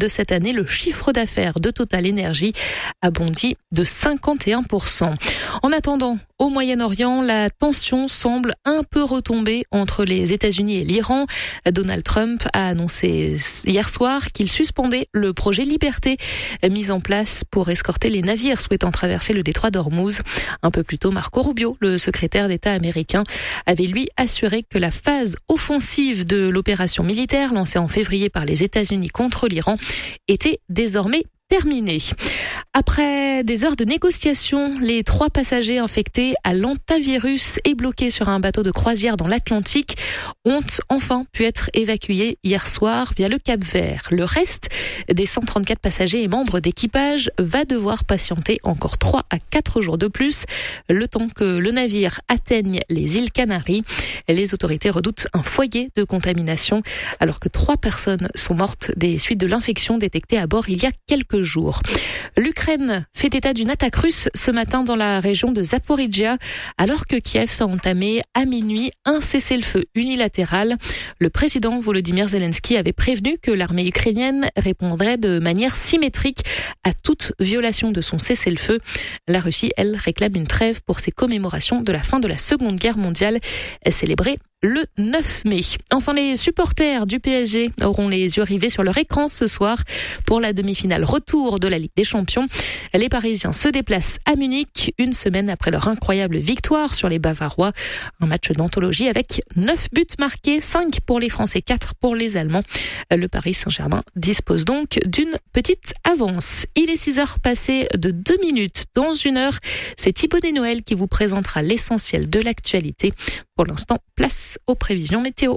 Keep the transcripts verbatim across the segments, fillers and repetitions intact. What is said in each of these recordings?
de cette année, le chiffre d'affaires de Total Energy a bondi de cinquante et un pour cent. En attendant, au Moyen-Orient, la tension semble un peu retomber entre les États-Unis et l'Iran. Donald Trump a annoncé hier soir qu'il suspendait le projet Liberté mis en place pour escorter les navires souhaitant traverser le détroit d'Ormuz. Un peu plus tôt, Marco Rubio, le secrétaire d'État américain, avait lui assuré que la phase offensive de l'opération militaire lancée en février par les États-Unis contre l'Iran était désormais terminé. Après des heures de négociations, les trois passagers infectés à l'hantavirus et bloqués sur un bateau de croisière dans l'Atlantique ont enfin pu être évacués hier soir via le Cap-Vert. Le reste des cent trente-quatre passagers et membres d'équipage va devoir patienter encore trois à quatre jours de plus, le temps que le navire atteigne les îles Canaries. Les autorités redoutent un foyer de contamination alors que trois personnes sont mortes des suites de l'infection détectée à bord il y a quelques jours. L'Ukraine fait état d'une attaque russe ce matin dans la région de Zaporijia, alors que Kiev a entamé à minuit un cessez-le-feu unilatéral. Le président Volodymyr Zelensky avait prévenu que l'armée ukrainienne répondrait de manière symétrique à toute violation de son cessez-le-feu. La Russie, elle, réclame une trêve pour ses commémorations de la fin de la Seconde Guerre mondiale, célébrée le neuf mai. Enfin, les supporters du P S G auront les yeux rivés sur leur écran ce soir pour la demi-finale retour de la Ligue des Champions. Les Parisiens se déplacent à Munich une semaine après leur incroyable victoire sur les Bavarois. Un match d'anthologie avec neuf buts marqués, cinq pour les Français, quatre pour les Allemands. Le Paris Saint-Germain dispose donc d'une petite avance. Il est six heures passées de deux minutes. Dans une heure, c'est Thibaut Desnoël qui vous présentera l'essentiel de l'actualité. Pour l'instant, place aux prévisions météo.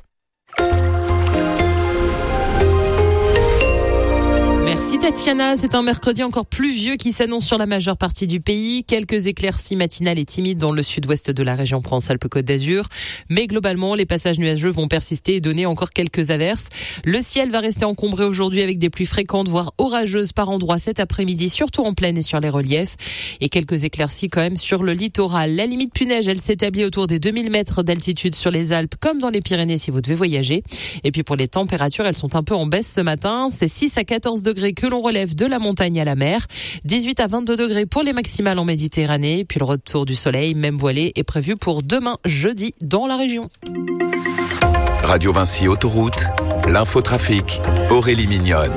Merci Tatiana, c'est un mercredi encore pluvieux qui s'annonce sur la majeure partie du pays. Quelques éclaircies matinales et timides dans le sud-ouest de la région Provence-Alpes-Côte d'Azur. Mais globalement, les passages nuageux vont persister et donner encore quelques averses. Le ciel va rester encombré aujourd'hui avec des pluies fréquentes, voire orageuses par endroits cet après-midi, surtout en plaine et sur les reliefs. Et quelques éclaircies quand même sur le littoral. La limite plus neige, elle s'établit autour des deux mille mètres d'altitude sur les Alpes, comme dans les Pyrénées si vous devez voyager. Et puis pour les températures, elles sont un peu en baisse ce matin. C'est six à quatorze degrés que l'on relève de la montagne à la mer, dix-huit à vingt-deux degrés pour les maximales en Méditerranée, puis le retour du soleil, même voilé, est prévu pour demain jeudi dans la région. Radio Vinci Autoroute, l'infotrafic, Aurélie Mignonne.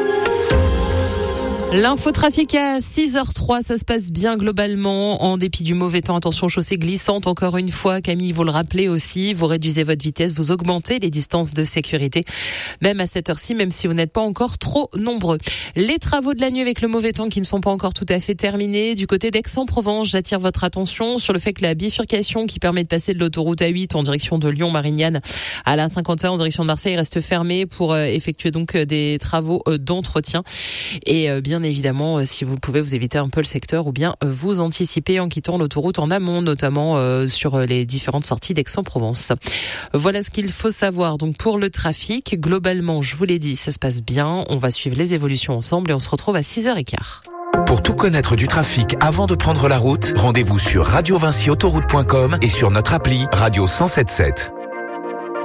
L'infotrafic à six heures trois, ça se passe bien globalement, en dépit du mauvais temps. Attention, chaussée glissante encore une fois. Camille, vous le rappelez aussi, vous réduisez votre vitesse, vous augmentez les distances de sécurité, même à cette heure-ci, même si vous n'êtes pas encore trop nombreux. Les travaux de la nuit avec le mauvais temps qui ne sont pas encore tout à fait terminés. Du côté d'Aix-en-Provence, j'attire votre attention sur le fait que la bifurcation qui permet de passer de l'autoroute A huit en direction de Lyon-Marignane à la cinquante et un en direction de Marseille reste fermée pour effectuer donc des travaux d'entretien. Et bien évidemment, si vous pouvez vous éviter un peu le secteur ou bien vous anticiper en quittant l'autoroute en amont, notamment euh, sur les différentes sorties d'Aix-en-Provence. Voilà ce qu'il faut savoir donc pour le trafic. Globalement, je vous l'ai dit, ça se passe bien. On va suivre les évolutions ensemble et on se retrouve à six heures quinze. Pour tout connaître du trafic avant de prendre la route, rendez-vous sur radio vinci autoroute point com et sur notre appli Radio cent soixante-dix-sept.